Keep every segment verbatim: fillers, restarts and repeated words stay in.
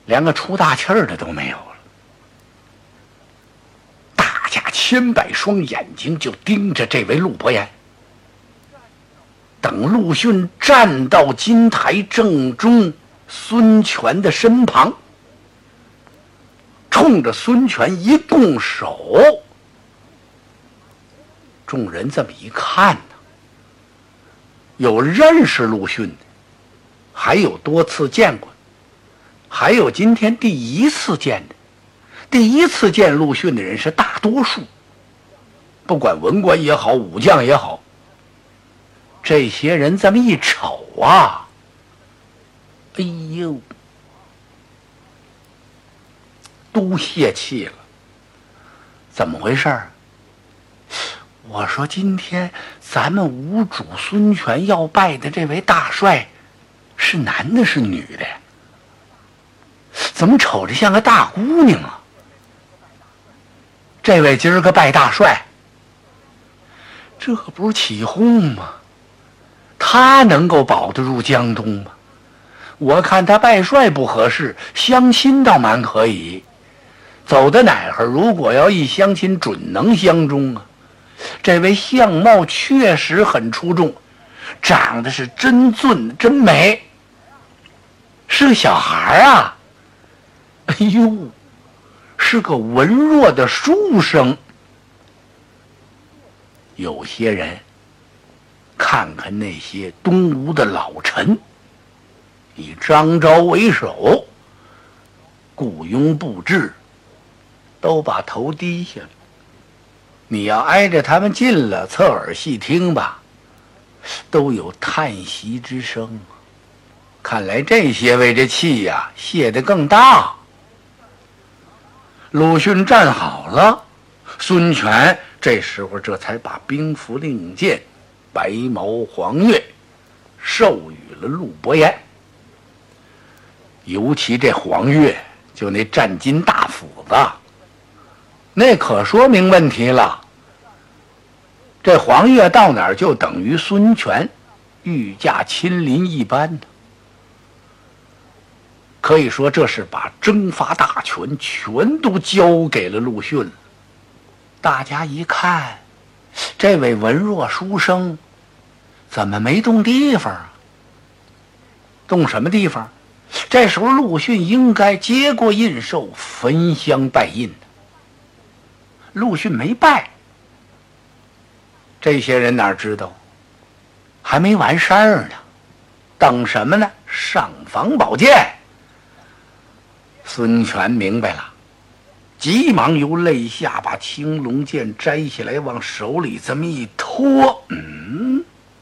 连个出大气儿的都没有了。大家千百双眼睛就盯着这位陆伯言。等陆逊站到金台正中孙权的身旁，冲着孙权一拱手，众人这么一看呢，有认识陆逊的，还有多次见过，还有今天第一次见的。第一次见陆逊的人是大多数，不管文官也好，武将也好，这些人这么一瞅啊，哎呦，都泄气了。怎么回事儿？我说今天咱们吴主孙权要拜的这位大帅是男的是女的呀？怎么瞅着像个大姑娘啊？这位今儿个拜大帅，这不是起哄吗？他能够保得住江东吗？我看他拜帅不合适，相亲倒蛮可以。走到哪儿，如果要一相亲，准能相中啊。这位相貌确实很出众，长得是真俊真美，是个小孩啊。哎呦，是个文弱的书生。有些人看看那些东吴的老臣，以张昭为首，雇佣布置，都把头低下了。你要挨着他们近了，侧耳细听吧，都有叹息之声。看来这些位这气呀、啊、泄得更大。鲁迅站好了，孙权这时候这才把兵符令箭白毛黄钺授予了陆伯言。尤其这黄钺，就那战金大斧子，那可说明问题了。这黄钺到哪儿就等于孙权御驾亲临一般，可以说这是把征伐大权全都交给了陆逊了。大家一看，这位文弱书生怎么没动地方啊？动什么地方？这时候陆逊应该接过印绶，焚香拜印的。陆逊没拜，这些人哪知道？还没完事儿呢，等什么呢？上房宝剑。孙权明白了，急忙由肋下把青龙剑摘下来，往手里这么一托。嗯，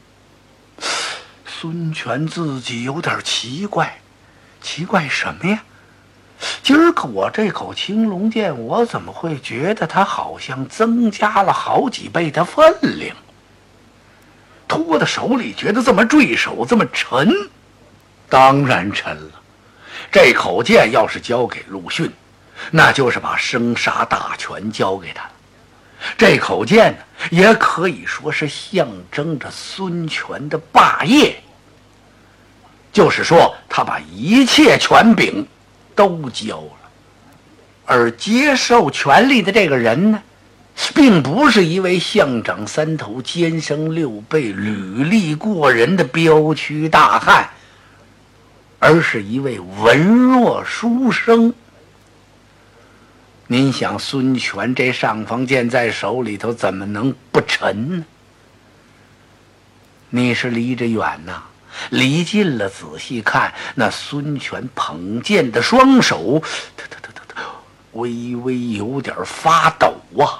孙权自己有点奇怪，奇怪什么呀？今儿个我这口青龙剑，我怎么会觉得它好像增加了好几倍的分量？托到手里觉得这么坠手，这么沉，当然沉了。这口剑要是交给陆逊，那就是把生杀大权交给他了。这口剑呢，也可以说是象征着孙权的霸业，就是说他把一切权柄都交了。而接受权力的这个人呢，并不是一位象长三头、肩生六臂、履历过人的彪躯大汉，而是一位文弱书生。您想，孙权这上房剑在手里头，怎么能不沉呢？你是离着远呐，离近了仔细看，那孙权捧剑的双手，他他他他他微微有点发抖啊。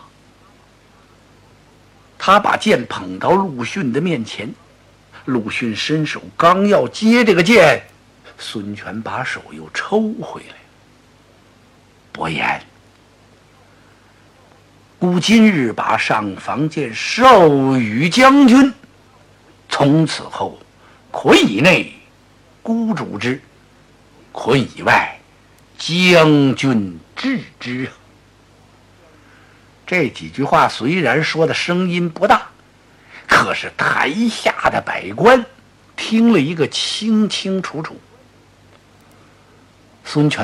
他把剑捧到陆逊的面前，陆逊伸手刚要接这个剑，孙权把手又抽回来。伯言，吾今日把上房剑授予将军，从此后捆以内，孤主之；捆以外，将军治之。这几句话虽然说的声音不大，可是台下的百官听了一个清清楚楚。孙权